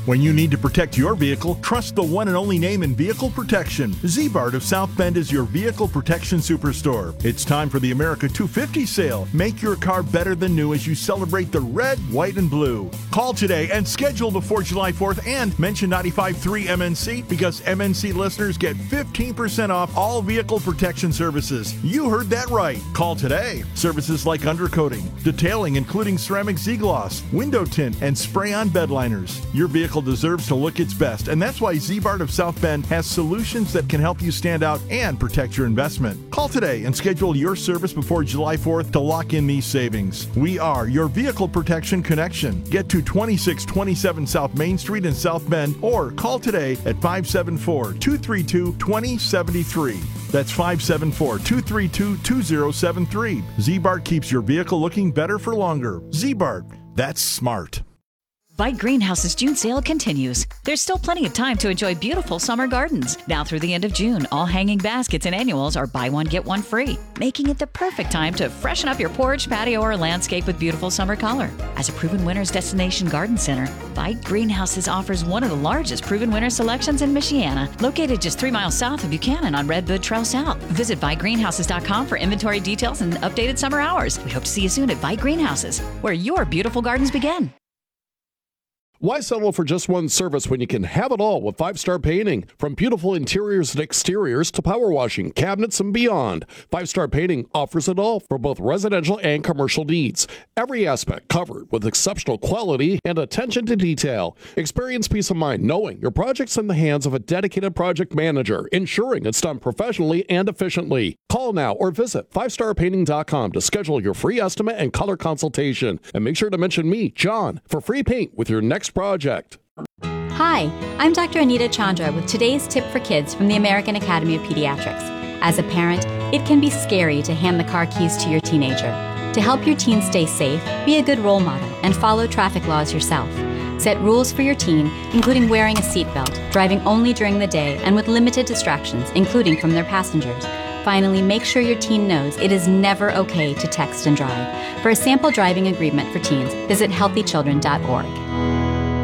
When you need to protect your vehicle, trust the one and only name in vehicle protection. Z-Bart of South Bend is your vehicle protection superstore. It's time for the America 250 sale. Make your car better than new as you celebrate the red, white, and blue. Call today and schedule before July 4th and mention 95.3 MNC because MNC listeners get 15% off all vehicle protection services. You heard that right. Call today. Services like undercoating, detailing including ceramic Z-Gloss, window tint, and spray-on bed liners. Your vehicle deserves to look its best, and that's why Z-Bart of South Bend has solutions that can help you stand out and protect your investment. Call today and schedule your service before July 4th to lock in these savings. We are your vehicle protection connection. Get to 2627 South Main Street in South Bend or call today at 574-232-2073. That's 574-232-2073. Z-Bart keeps your vehicle looking better for longer. Z-Bart, that's smart. Vite Greenhouse's June sale continues. There's still plenty of time to enjoy beautiful summer gardens. Now through the end of June, all hanging baskets and annuals are buy one, get one free, making it the perfect time to freshen up your porch, patio, or landscape with beautiful summer color. As a proven winner's destination garden center, Vite Greenhouses offers one of the largest proven winner selections in Michiana, located just 3 miles south of Buchanan on Redwood Trail South. Visit ViteGreenhouses.com for inventory details and updated summer hours. We hope to see you soon at Vite Greenhouses, where your beautiful gardens begin. Why settle for just one service when you can have it all with 5 Star Painting? From beautiful interiors and exteriors to power washing, cabinets, and beyond, 5 Star Painting offers it all for both residential and commercial needs. Every aspect covered with exceptional quality and attention to detail. Experience peace of mind knowing your project's in the hands of a dedicated project manager, ensuring it's done professionally and efficiently. Call now or visit 5starpainting.com to schedule your free estimate and color consultation. And make sure to mention me, John, for free paint with your next project. Hi, I'm Dr. Anita Chandra with today's tip for kids from the American Academy of Pediatrics. As a parent, it can be scary to hand the car keys to your teenager. To help your teen stay safe, be a good role model and follow traffic laws yourself. Set rules for your teen, including wearing a seatbelt, driving only during the day, and with limited distractions, including from their passengers. Finally, make sure your teen knows it is never okay to text and drive. For a sample driving agreement for teens, visit healthychildren.org.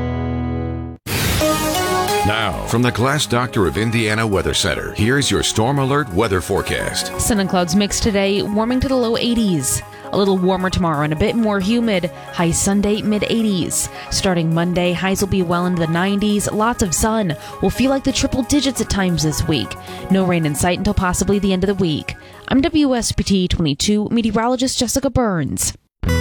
Now, from the Glass Doctor of Indiana Weather Center, here's your Storm Alert weather forecast. Sun and clouds mixed today, warming to the low 80s. A little warmer tomorrow and a bit more humid. High Sunday, mid-80s. Starting Monday, highs will be well into the 90s. Lots of sun. Will feel like the triple digits at times this week. No rain in sight until possibly the end of the week. I'm WSPT 22 meteorologist Jessica Burns.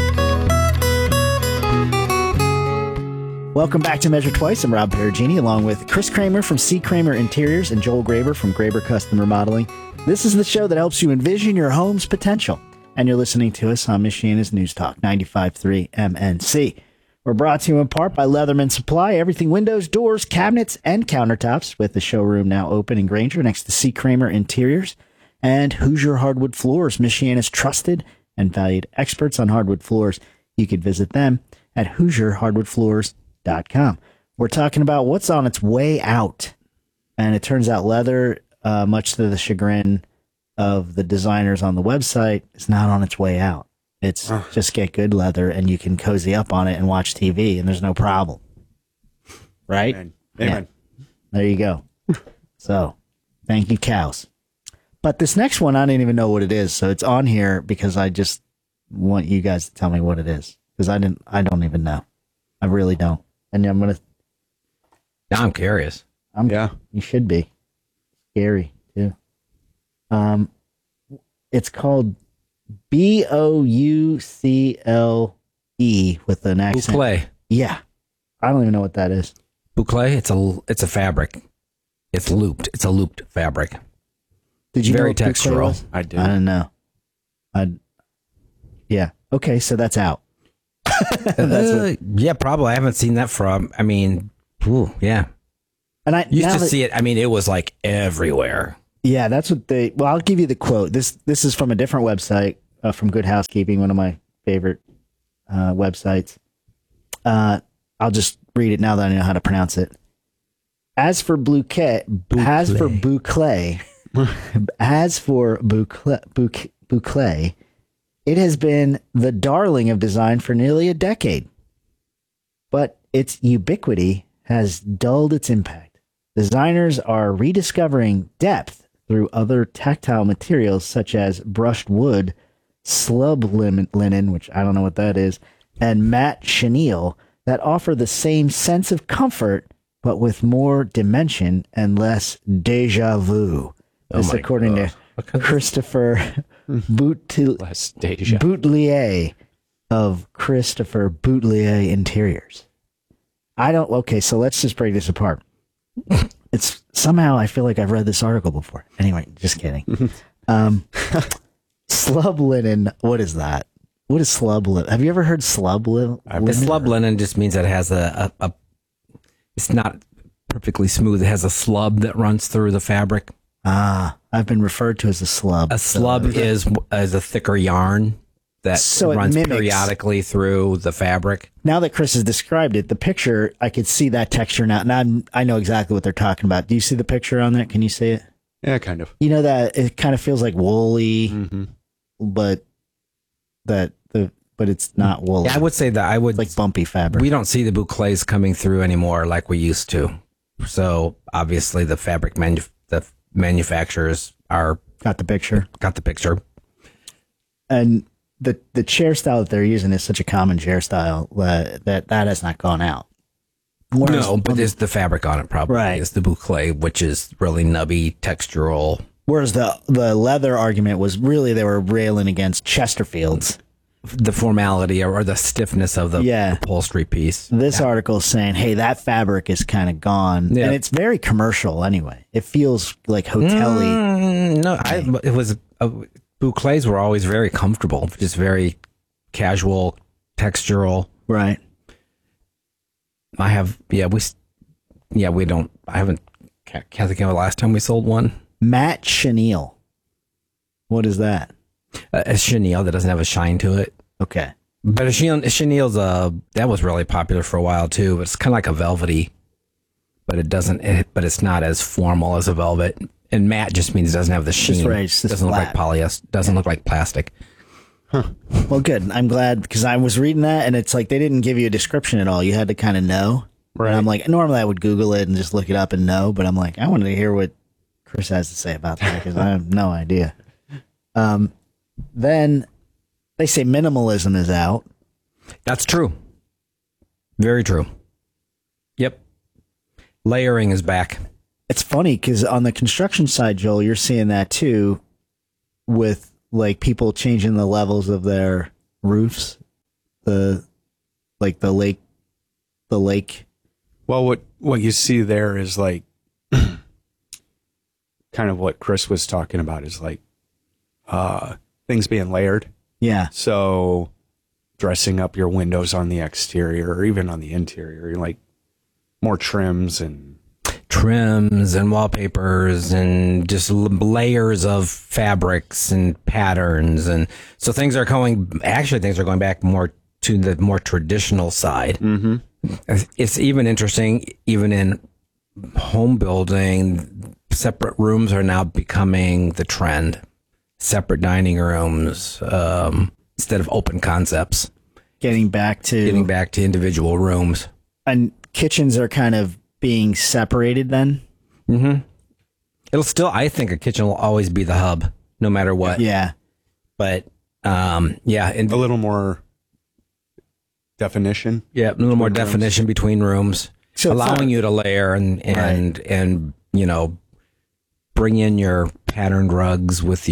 Welcome back to Measure Twice. I'm Rob Perugini, along with Chris Kramer from C. Kramer Interiors and Joel Graber from Graber Custom Remodeling. This is the show that helps you envision your home's potential. And you're listening to us on Michiana's News Talk, 95.3 MNC. We're brought to you in part by Leatherman Supply. Everything windows, doors, cabinets, and countertops, with the showroom now open in Granger next to C. Kramer Interiors. And Hoosier Hardwood Floors, Michiana's trusted and valued experts on hardwood floors. You can visit them at HoosierHardwoodFloors.com. We're talking about what's on its way out. And it turns out leather, much to the chagrin of the designers on the website, is not on its way out. It's just get good leather and you can cozy up on it and watch TV and there's no problem. Right? Amen. Yeah. There you go. So, thank you, cows. But this next one, I didn't even know what it is. So it's on here because I just want you guys to tell me what it is. Because I don't even know. I really don't. And I'm going to... Now I'm curious. You should be. Scary, too. It's called Boucle with an accent. Boucle. Yeah. I don't even know what that is. Boucle, it's a fabric. It's looped. It's a looped fabric. Did you Very know what boucle textural. was? I do. I don't know. Yeah. Okay, so that's out. Yeah, probably. I haven't seen that from. I mean, yeah. And I used to see it. I mean, it was like everywhere. Yeah, that's what they. Well, I'll give you the quote. This is from a different website, from Good Housekeeping, one of my favorite websites. I'll just read it now that I know how to pronounce it. As for boucle, it has been the darling of design for nearly a decade. But its ubiquity has dulled its impact. Designers are rediscovering depth through other tactile materials such as brushed wood, slub linen, which I don't know what that is, and matte chenille that offer the same sense of comfort but with more dimension and less déjà vu. This according to Christopher Boutelier of Christopher Boutelier Interiors. Okay, so let's just break this apart. It's somehow I feel like I've read this article before. Anyway, just kidding. Slub linen, what is that? What is slub linen? Have you ever heard slub linen? The slub linen just means it has it's not perfectly smooth. It has a slub that runs through the fabric. I've been referred to as a slub. A slub is a thicker yarn that runs periodically through the fabric. Now that Chris has described it, the picture, I could see that texture now. Now I know exactly what they're talking about. Do you see the picture on that? Can you see it? Yeah, kind of. You know that it kind of feels like woolly, but it's not woolly. Yeah, I would say that like bumpy fabric. We don't see the boucles coming through anymore like we used to. So obviously the fabric the manufacturers got the picture. And the chair style that they're using is such a common chair style that has not gone out. No, but there's the fabric on it probably. Right. It's the boucle, which is really nubby, textural. Whereas the leather argument was really they were railing against Chesterfields. The formality or the stiffness of the upholstery piece. This article is saying, hey, that fabric is kind of gone. Yeah. And it's very commercial anyway. It feels like hotel-y. It was... boucles were always very comfortable, just very casual, textural. Right. I can't think of the last time we sold one. Matte chenille. What is that? A chenille that doesn't have a shine to it. Okay. But a chenille's that was really popular for a while too. It's kind of like a velvety, but but it's not as formal as a velvet. And matte just means it doesn't have the sheen. Just doesn't look like polyester. Doesn't look like plastic. Huh. Well, good. I'm glad because I was reading that and it's like they didn't give you a description at all. You had to kind of know. Right. And I'm like, normally I would Google it and just look it up and know, but I'm like, I wanted to hear what Chris has to say about that because I have no idea. Then they say minimalism is out. That's true. Very true. Yep. Layering is back. It's funny because on the construction side, Joel, you're seeing that too with like people changing the levels of their roofs. The lake. Well, what you see there is like kind of what Chris was talking about is like things being layered. Yeah. So dressing up your windows on the exterior or even on the interior, like more trims and wallpapers and just layers of fabrics and patterns. And so things are going back more to the more traditional side. Mm-hmm. It's even interesting, even in home building, separate rooms are now becoming the trend. Separate dining rooms instead of open concepts. Getting back to individual rooms. And kitchens are kind of being separated then? Mm-hmm. I think a kitchen will always be the hub, no matter what. Yeah. But, and a little more definition. Yeah, a little more definition between rooms. So allowing you to layer and bring in your patterned rugs with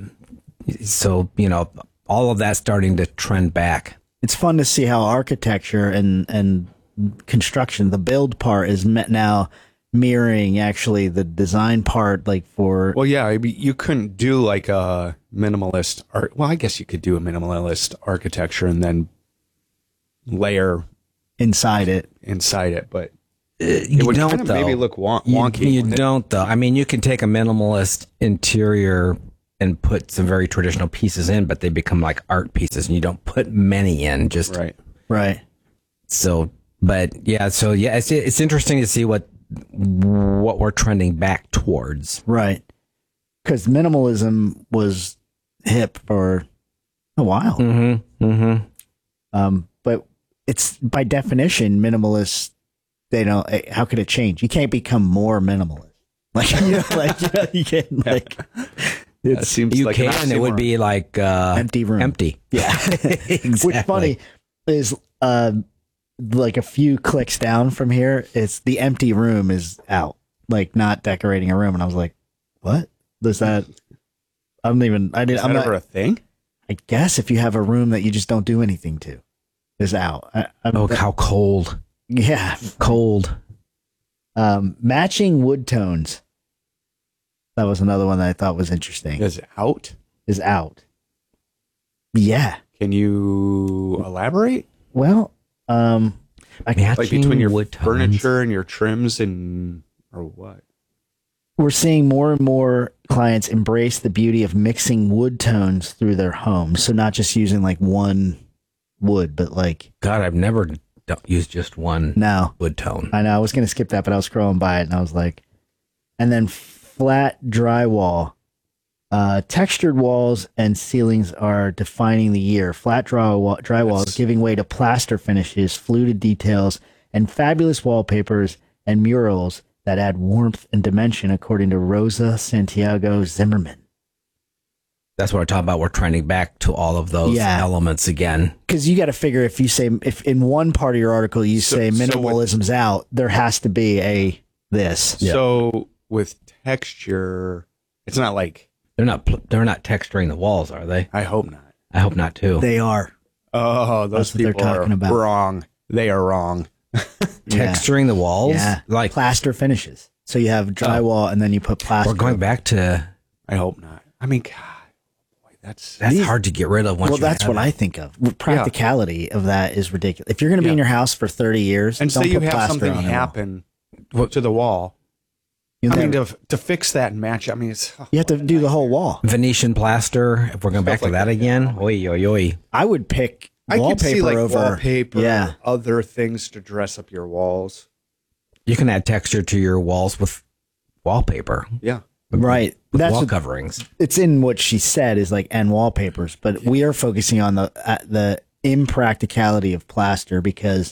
all of that's starting to trend back. It's fun to see how architecture and construction, the build part is now mirroring actually the design part, like for... Well, yeah, you couldn't do like a minimalist art. Well, I guess you could do a minimalist architecture and then layer inside it, but it would kind of maybe look wonky. You don't, though. I mean, you can take a minimalist interior and put some very traditional pieces in, but they become like art pieces, and you don't put many in. Just right. So, it's interesting to see what we're trending back towards. Right, because minimalism was hip for a while. Mm-hmm. Mm-hmm. But it's by definition, minimalist they don't. How could it change? You can't become more minimalist. Like, you can't like. It seems You like can. It would be like empty room. Empty. Yeah. Exactly. What's funny is like a few clicks down from here, it's the empty room is out, like not decorating a room, and I was like, what? Does that? I'm not ever a thing. I guess if you have a room that you just don't do anything to, is out. How cold. Yeah, Cold. matching wood tones. That was another one that I thought was interesting. Is out? Is out. Yeah. Can you elaborate? Well, Matching Like between your wood tones. furniture and your trims or what? we're seeing more and more clients embrace the beauty of mixing wood tones through their homes. So not just using like one wood, but like God, I've never used just one wood tone. I know. I was going to skip that, but I was scrolling by it and I was like, and then flat drywall. Textured walls and ceilings are defining the year. Flat drywall is giving way to plaster finishes, fluted details, and fabulous wallpapers and murals that add warmth and dimension, according to Rosa Santiago Zimmerman. That's what I'm talking about. We're trending back to all of those elements again. Because you got to figure if in one part of your article you say minimalism's out, there has to be this. So with texture, it's not like they're not texturing the walls, are they? I hope not. I hope not too. They are. Oh, those people are wrong. They are wrong. Texturing the walls? Yeah. Like plaster finishes. So you have drywall and then you put plaster. We're going back to. I hope not. I mean, God, boy, that's hard to get rid of. Once that's what I think of. Practicality of that is ridiculous. If you're going to be in your house for 30 years, and don't say you put have plaster something on happen to the wall. To fix that and match. I mean, you have to do the whole wall. Venetian plaster. If we're going back to that again, oi. I would pick I wallpaper could see like over wallpaper, other things to dress up your walls. You can add texture to your walls with wallpaper. Yeah. Right. With That's wall what, coverings. It's in what she said is like and wallpapers, but we are focusing on the impracticality of plaster because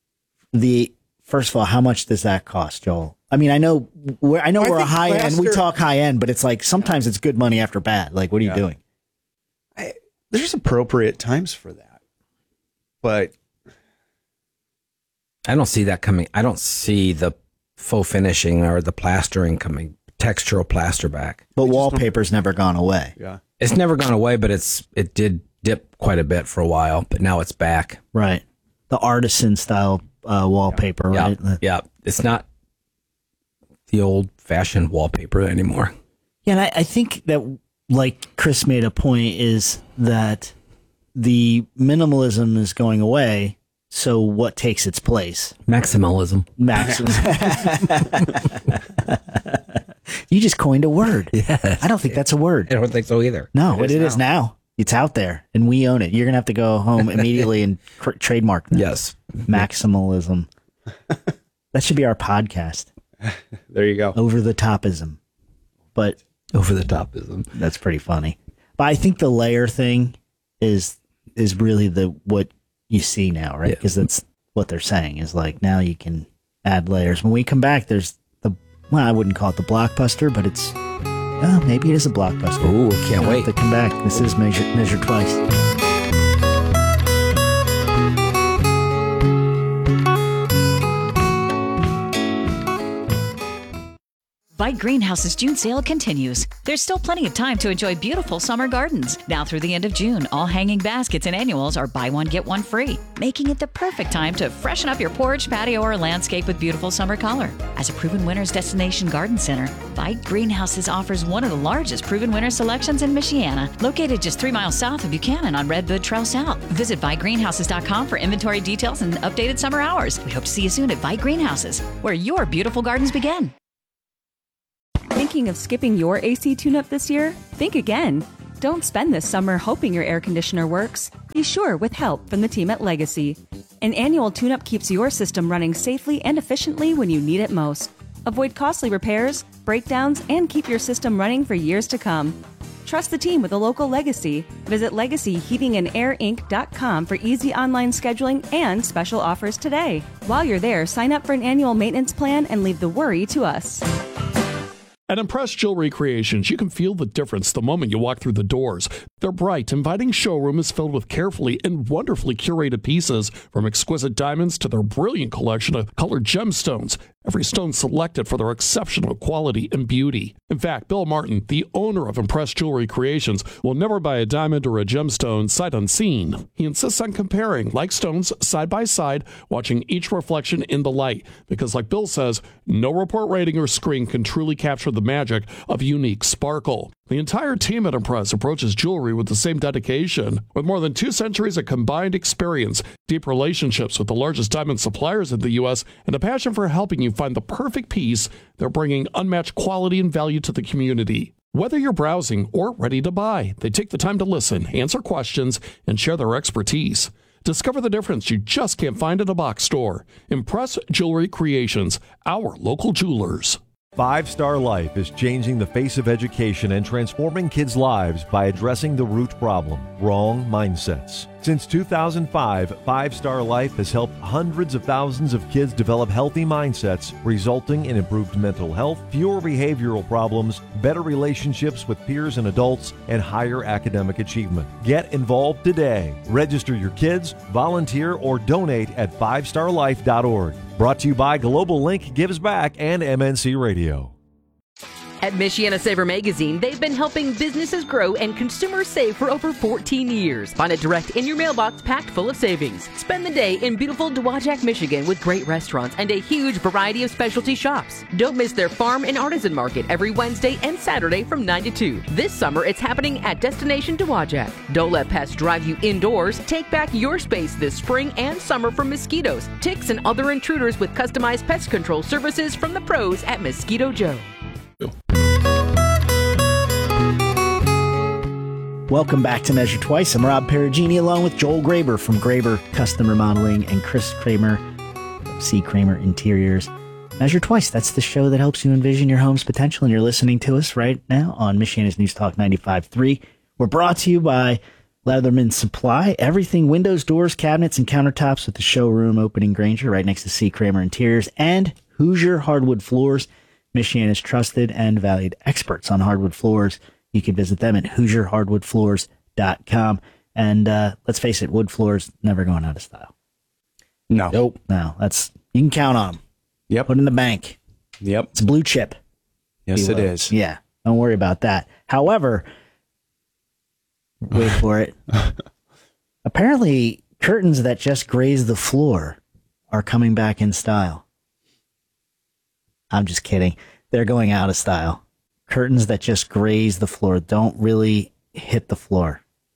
first of all, how much does that cost, Joel? I mean, I know we're a high end. We talk high end, but it's like sometimes it's good money after bad. Like, what are you doing? There's appropriate times for that, but I don't see that coming. I don't see the faux finishing or the plastering coming. Textural plaster back, but wallpaper's never gone away. Yeah, it's never gone away, but it did dip quite a bit for a while, but now it's back. Right, the artisan style wallpaper. Right. Yeah, it's not the old-fashioned wallpaper anymore. Yeah, and I think that, like Chris made a point, is that the minimalism is going away, so what takes its place? Maximalism. You just coined a word. Yeah, I don't think that's a word. I don't think so either. No, it is now. It's out there, and we own it. You're going to have to go home immediately and trademark that. Yes. Maximalism. That should be our podcast. There you go. Over the topism. But over the topism. That's pretty funny. But I think the layer thing is really what you see now, right? Because that's what they're saying is like now you can add layers. When we come back, there's I wouldn't call it the blockbuster, but it's maybe it is a blockbuster. Ooh, can't wait to come back. This is Measure Twice. Vite Greenhouse's June sale continues. There's still plenty of time to enjoy beautiful summer gardens. Now through the end of June, all hanging baskets and annuals are buy one, get one free, making it the perfect time to freshen up your porch, patio, or landscape with beautiful summer color. As a proven winner's destination garden center, Vite Greenhouses offers one of the largest proven winner selections in Michiana, located just 3 miles south of Buchanan on Redwood Trail South. Visit ViteGreenhouses.com for inventory details and updated summer hours. We hope to see you soon at Vite Greenhouses, where your beautiful gardens begin. Thinking of skipping your AC tune-up this year? Think again. Don't spend this summer hoping your air conditioner works. Be sure with help from the team at Legacy. An annual tune-up keeps your system running safely and efficiently when you need it most. Avoid costly repairs, breakdowns, and keep your system running for years to come. Trust the team with a local Legacy. Visit LegacyHeatingandAirInc.com for easy online scheduling and special offers today. While you're there, sign up for an annual maintenance plan and leave the worry to us. At Impress Jewelry Creations, you can feel the difference the moment you walk through the doors. Their bright, inviting showroom is filled with carefully and wonderfully curated pieces, from exquisite diamonds to their brilliant collection of colored gemstones. Every stone selected for their exceptional quality and beauty. In fact, Bill Martin, the owner of Impress Jewelry Creations, will never buy a diamond or a gemstone sight unseen. He insists on comparing like stones side by side, watching each reflection in the light, because like Bill says, no report rating or screen can truly capture the magic of unique sparkle. The entire team at Impress approaches jewelry with the same dedication. With more than 2 centuries of combined experience, deep relationships with the largest diamond suppliers in the U.S., and a passion for helping you find the perfect piece, they're bringing unmatched quality and value to the community. Whether you're browsing or ready to buy, they take the time to listen, answer questions, and share their expertise. Discover the difference you just can't find at a box store. Impress Jewelry Creations, our local jewelers. 5 Star Life is changing the face of education and transforming kids' lives by addressing the root problem, wrong mindsets. Since 2005, 5 Star Life has helped hundreds of thousands of kids develop healthy mindsets, resulting in improved mental health, fewer behavioral problems, better relationships with peers and adults, and higher academic achievement. Get involved today. Register your kids, volunteer, or donate at 5starlife.org. Brought to you by Global Link Gives Back and MNC Radio. At Michiana Saver Magazine, they've been helping businesses grow and consumers save for over 14 years. Find it direct in your mailbox packed full of savings. Spend the day in beautiful Dowagiac, Michigan with great restaurants and a huge variety of specialty shops. Don't miss their farm and artisan market every Wednesday and Saturday from 9 to 2. This summer, it's happening at Destination Dowagiac. Don't let pests drive you indoors. Take back your space this spring and summer from mosquitoes, ticks, and other intruders with customized pest control services from the pros at Mosquito Joe. Welcome back to Measure Twice. I'm Rob Perugini along with Joel Graber from Graber Custom Remodeling and Chris Kramer of C. Kramer Interiors. Measure Twice, that's the show that helps you envision your home's potential, and you're listening to us right now on Michiana's News Talk 95.3. We're brought to you by Leatherman Supply. Everything windows, doors, cabinets, and countertops with the showroom opening Granger right next to C. Kramer Interiors, and Hoosier Hardwood Floors. Michiana's trusted and valued experts on hardwood floors. You can visit them at HoosierHardwoodFloors.com. And let's face it, wood floors never going out of style. No. Nope. No, you can count on them. Yep. Put in the bank. Yep. It's a blue chip. Yes, it is. Yeah. Don't worry about that. However, wait for it. Apparently, curtains that just graze the floor are coming back in style. I'm just kidding. They're going out of style. Curtains that just graze the floor, don't really hit the floor.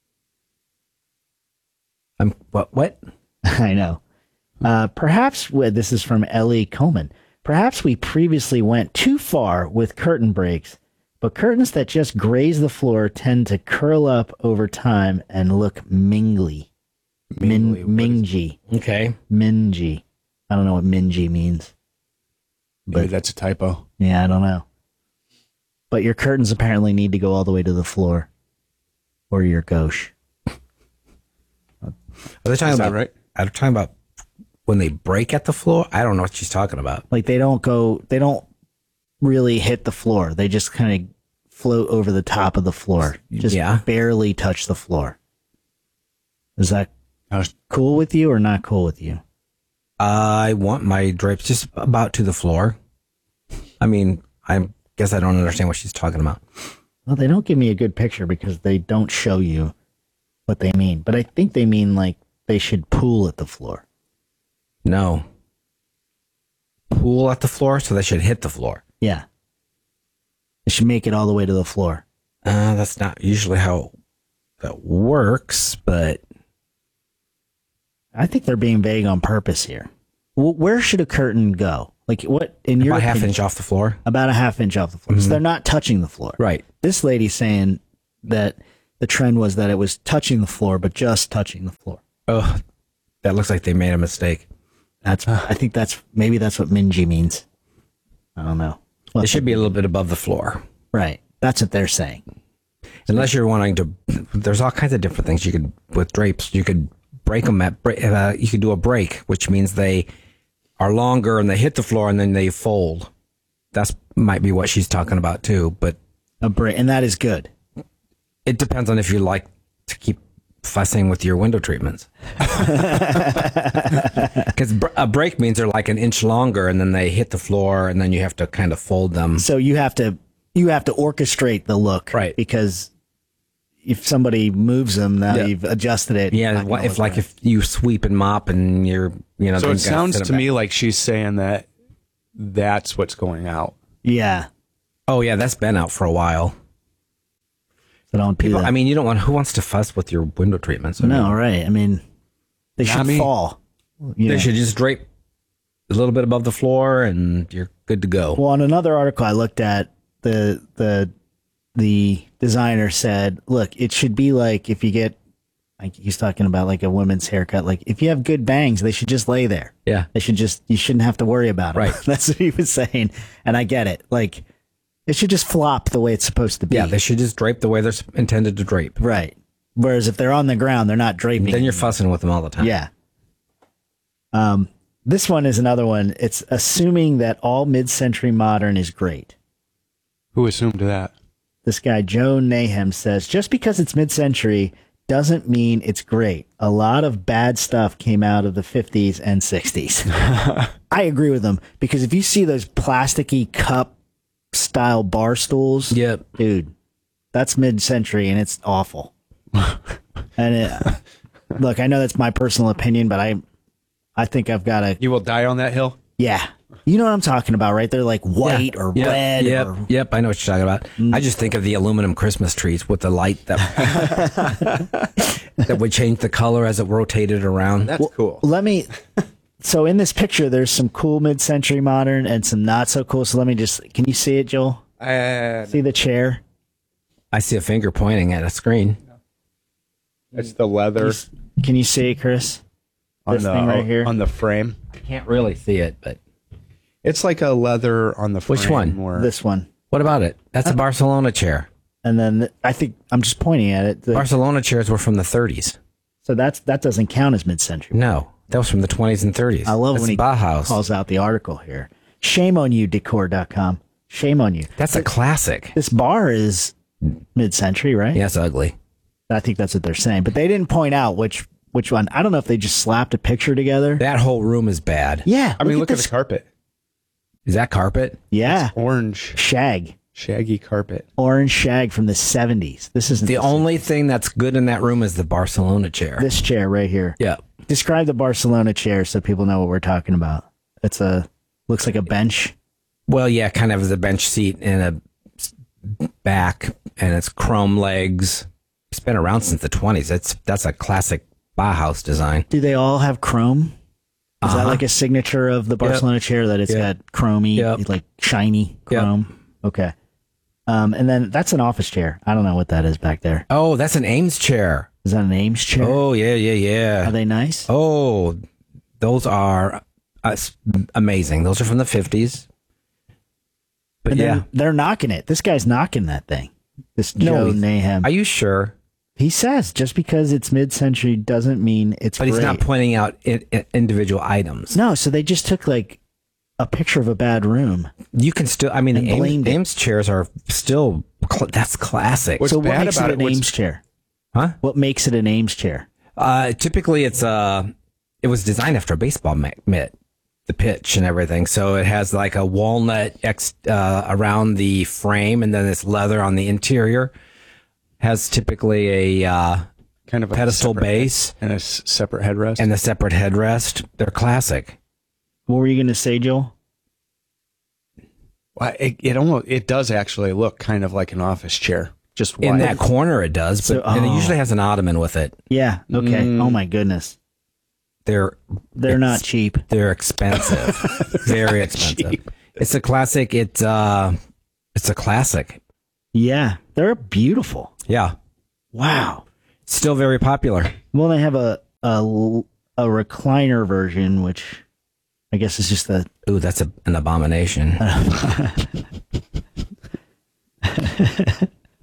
What? I know. Perhaps, this is from Ellie Coleman, perhaps we previously went too far with curtain breaks, but curtains that just graze the floor tend to curl up over time and look mingly. Mingy. Okay. Mingy. I don't know what mingy means. But maybe that's a typo. Yeah, I don't know. But your curtains apparently need to go all the way to the floor, or your gauche. Are they talking about right? Are they talking about when they break at the floor? I don't know what she's talking about. Like they don't really hit the floor. They just kind of float over the top of the floor. Just barely touch the floor. Is that cool with you or not cool with you? I want my drapes just about to the floor. I mean, I guess I don't understand what she's talking about. Well, they don't give me a good picture because they don't show you what they mean. But I think they mean like they should pool at the floor. No. Pool at the floor, so they should hit the floor. Yeah. They should make it all the way to the floor. That's not usually how that works, but I think they're being vague on purpose here. Where should a curtain go? Like what in your about opinion, half inch off the floor? About a half inch off the floor. Mm-hmm. So they're not touching the floor. Right. This lady's saying that the trend was that it was touching the floor, but just touching the floor. Oh, that looks like they made a mistake. I think maybe that's what mingy means. I don't know. It should be a little bit above the floor. Right. That's what they're saying. Unless you're wanting to, there's all kinds of different things you could, with drapes, you could break them you could do a break, which means they are longer and they hit the floor and then they fold. That's might be what she's talking about too, but. A break, and that is good. It depends on if you like to keep fussing with your window treatments. Because a break means they're like an inch longer and then they hit the floor and then you have to kind of fold them. So you have to orchestrate the look. Right. Because if somebody moves them, now you've adjusted it. Yeah, if you sweep and mop and you're, So it sounds to me like she's saying that that's what's going out. Yeah. Oh, yeah, that's been out for a while. So don't do that. I mean, you don't want, who wants to fuss with your window treatments? No, right. I mean, they should fall. They should just drape a little bit above the floor and you're good to go. Well, on another article I looked at, the designer said, look, it should be like if you get, like he's talking about like a woman's haircut, like if you have good bangs, they should just lay there. Yeah. You shouldn't have to worry about it. Right. That's what he was saying. And I get it. Like, it should just flop the way it's supposed to be. Yeah, they should just drape the way they're intended to drape. Right. Whereas if they're on the ground, they're not draping. Then you're fussing with them all the time. Yeah. This one is another one. It's assuming that all mid-century modern is great. Who assumed that? This guy, Joe Nahem, says, just because it's mid-century doesn't mean it's great. A lot of bad stuff came out of the 50s and 60s. I agree with him, because if you see those plasticky cup-style bar stools, dude, that's mid-century, and it's awful. And look, I know that's my personal opinion, but I think I've got to... You will die on that hill? Yeah. You know what I'm talking about, right? They're like white or red. Yep, I know what you're talking about. I just think of the aluminum Christmas trees with the light that that would change the color as it rotated around. That's cool. So in this picture, there's some cool mid-century modern and some not so cool. So can you see it, Joel? See the chair? I see a finger pointing at a screen. It's the leather. Can you see it, Chris? This thing right here? On the frame. I can't really see it, but... It's like a leather on the frame. Which one? This one. What about it? That's a Barcelona chair. And then I think I'm just pointing at it. Barcelona chairs were from the 30s. So that doesn't count as mid-century. No, that was from the 20s and 30s. I love when he Bauhaus. calls out the article here. Shame on you, decor.com. Shame on you. That's a classic. This bar is mid-century, right? Yeah, it's ugly. I think that's what they're saying. But they didn't point out which one. I don't know if they just slapped a picture together. That whole room is bad. Yeah. I mean, look at the carpet. Is that carpet? Yeah. It's orange. Shag. Shaggy carpet. Orange shag from the 70s. This isn't the only thing that's good in that room is the Barcelona chair. This chair right here. Yeah. Describe the Barcelona chair so people know what we're talking about. Looks like a bench. Well, yeah, kind of as a bench seat and a back, and it's chrome legs. It's been around since the 20s. That's a classic Bauhaus design. Do they all have chrome? Is that like a signature of the Barcelona chair, that it's got chromey, like shiny chrome? Yep. Okay. And then that's an office chair. I don't know what that is back there. Oh, that's an Ames chair. Is that an Ames chair? Oh, yeah. Are they nice? Oh, those are amazing. Those are from the 50s. But and they're knocking it. This guy's knocking that thing. This Joe Nahem. Are you sure? He says just because it's mid-century doesn't mean it's But great. he's not pointing out individual items. No, so they just took like a picture of a bad room. You can still, I mean, the Ames chairs are still, that's classic. So what makes it an Ames chair? Huh? What makes it an Ames chair? Typically it was designed after a baseball mitt, the pitch and everything. So it has like a walnut around the frame and then this leather on the interior. Has typically a kind of a pedestal base and a separate headrest. And a separate headrest. They're classic. What were you going to say, Joel? Well, it does actually look kind of like an office chair. Just in that corner it does, but and it usually has an ottoman with it. Yeah. Okay. Oh my goodness. They're not cheap. They're expensive. Very expensive. Cheap. It's a classic. It's a classic. Yeah, they're beautiful. Yeah. Wow. Still very popular. Well, they have a recliner version, which I guess is just the... Ooh, that's an abomination.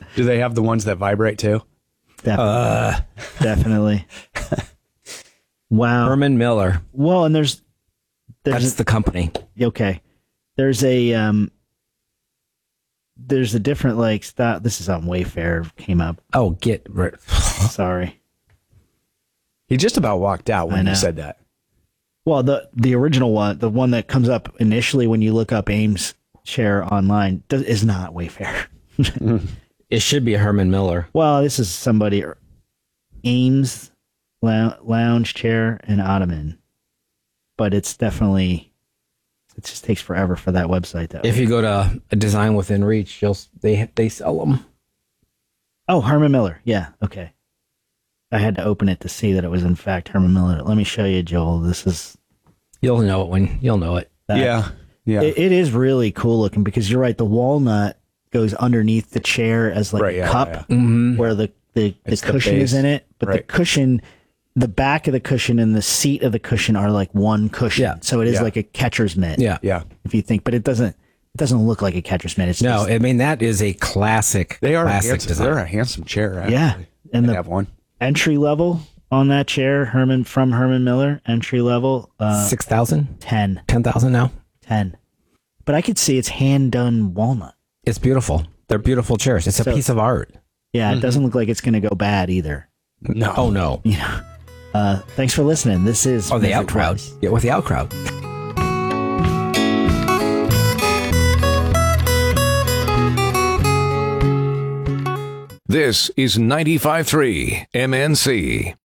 Do they have the ones that vibrate too? Definitely. Wow. Herman Miller. Well, and there's That's the company. Okay. There's a different like style. This is on Wayfair. Came up. Oh, get rid. Sorry. He just about walked out when you said that. Well, the original one, the one that comes up initially when you look up Ames chair online, is not Wayfair. It should be Herman Miller. Well, this is somebody Ames lounge chair and ottoman, but it's definitely, it just takes forever for that website. Though, if you go to a Design Within Reach, they sell them. Oh, Herman Miller. Yeah. Okay. I had to open it to see that it was in fact Herman Miller. Let me show you, Joel. This is. You'll know it when you'll know it. Yeah. It is really cool looking because you're right. The walnut goes underneath the chair as like a cup where the cushion is in it, but the cushion, the back of the cushion and the seat of the cushion are like one cushion. Yeah. So it is like a catcher's mitt. Yeah. If you think, but it doesn't look like a catcher's mitt. It's no, I mean, that is a classic. They're a handsome chair. Actually. Yeah. And they have one. Entry level on that chair, from Herman Miller, entry level. 6,000? 10. 10,000 now? 10. But I could see it's hand done walnut. It's beautiful. They're beautiful chairs. It's a piece of art. Yeah, it doesn't look like it's going to go bad either. No. Oh, no. Yeah. Thanks for listening. This is the Out Crowd. Yeah, with the Out Crowd. This is 95.3 MNC.